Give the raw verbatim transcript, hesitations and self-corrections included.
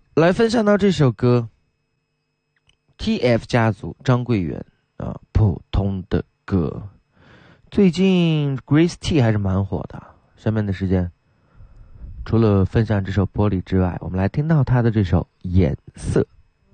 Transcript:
来分享到这首歌 T F 家族张贵元啊，普通的歌。最近 Grace T 还是蛮火的。下面的时间除了分享这首玻璃之外，我们来听到他的这首颜色。